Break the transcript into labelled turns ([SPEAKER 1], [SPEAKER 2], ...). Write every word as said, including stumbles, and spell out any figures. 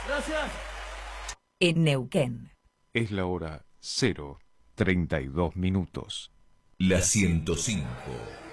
[SPEAKER 1] Gracias.
[SPEAKER 2] En Neuquén.
[SPEAKER 3] Es la hora cero treinta y dos minutos.
[SPEAKER 4] La ciento cinco.